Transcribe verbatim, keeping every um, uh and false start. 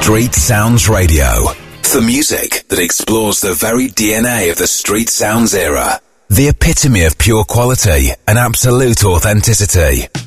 Street Sounds Radio. For music that explores the very D N A of the Street Sounds era. The epitome of pure quality and absolute authenticity.